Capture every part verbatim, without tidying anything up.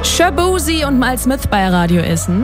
Shaboozey und Miles Smith bei Radio Essen.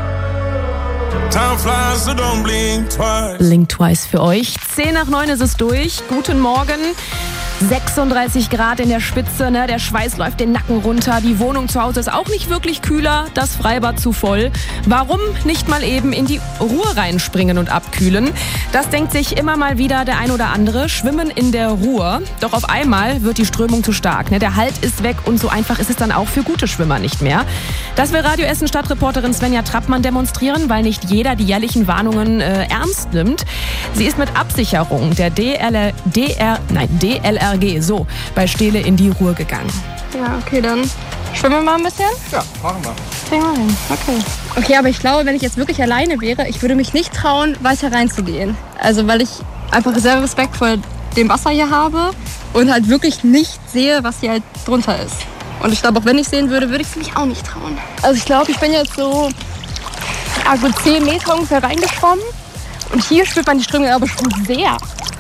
Time flies, so don't blink twice. Blink twice für euch. zehn nach neun ist es durch. Guten Morgen. sechsunddreißig Grad in der Spitze, ne? Der Schweiß läuft den Nacken runter. Die Wohnung zu Hause ist auch nicht wirklich kühler. Das Freibad zu voll. Warum nicht mal eben in die Ruhr reinspringen und abkühlen? Das denkt sich immer mal wieder der ein oder andere. Schwimmen in der Ruhr. Doch auf einmal wird die Strömung zu stark. Ne? Der Halt ist weg und so einfach ist es dann auch für gute Schwimmer nicht mehr. Das will Radio Essen Stadtreporterin Svenja Trappmann demonstrieren, weil nicht jeder die jährlichen Warnungen äh, ernst nimmt. Sie ist mit Absicherung der D L R, D R, nein, D L R G so bei Stele in die Ruhr gegangen. Ja, okay, dann schwimmen wir mal ein bisschen? Ja, machen wir. Springen wir hin, okay. Okay, aber ich glaube, wenn ich jetzt wirklich alleine wäre, ich würde mich nicht trauen, weiter reinzugehen. Also weil ich einfach sehr Respekt vor dem Wasser hier habe und halt wirklich nicht sehe, was hier halt drunter ist. Und ich glaube, auch wenn ich sehen würde, würde ich es mich auch nicht trauen. Also ich glaube, ich bin jetzt so, ja, so zehn Meter ungefähr reingeschwommen. Und hier spürt man die Strömung aber schon sehr.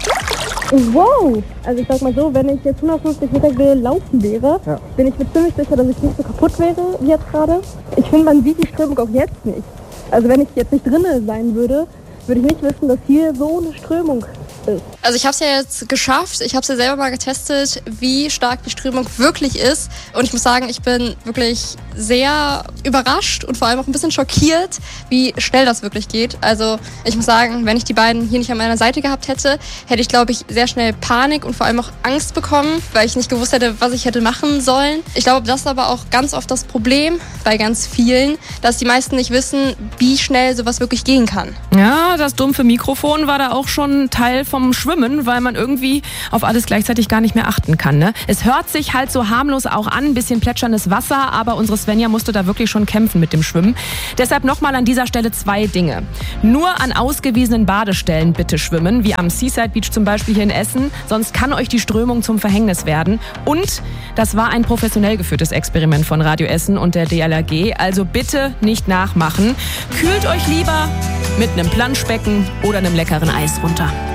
Wow! Also ich sag mal so, wenn ich jetzt hundertfünfzig Meter gelaufen wäre, ja, bin ich mir ziemlich sicher, dass ich nicht so kaputt wäre wie jetzt gerade. Ich finde, man sieht die Strömung auch jetzt nicht. Also wenn ich jetzt nicht drinnen sein würde, würde ich nicht wissen, dass hier so eine Strömung ist. Also ich habe es ja jetzt geschafft. Ich habe es ja selber mal getestet, wie stark die Strömung wirklich ist. Und ich muss sagen, ich bin wirklich sehr überrascht und vor allem auch ein bisschen schockiert, wie schnell das wirklich geht. Also ich muss sagen, wenn ich die beiden hier nicht an meiner Seite gehabt hätte, hätte ich, glaube ich, sehr schnell Panik und vor allem auch Angst bekommen, weil ich nicht gewusst hätte, was ich hätte machen sollen. Ich glaube, das ist aber auch ganz oft das Problem bei ganz vielen, dass die meisten nicht wissen, wie schnell sowas wirklich gehen kann. Ja, das dumpfe Mikrofon war da auch schon Teil vom Schwimmen, weil man irgendwie auf alles gleichzeitig gar nicht mehr achten kann. Ne? Es hört sich halt so harmlos auch an, ein bisschen plätscherndes Wasser, aber unsere Svenja musste da wirklich schon kämpfen mit dem Schwimmen. Deshalb nochmal an dieser Stelle zwei Dinge. Nur an ausgewiesenen Badestellen bitte schwimmen, wie am Seaside Beach zum Beispiel hier in Essen, sonst kann euch die Strömung zum Verhängnis werden. Und das war ein professionell geführtes Experiment von Radio Essen und der D L R G, also bitte nicht nachmachen. Kühlt euch lieber mit einem Planschbecken oder einem leckeren Eis runter.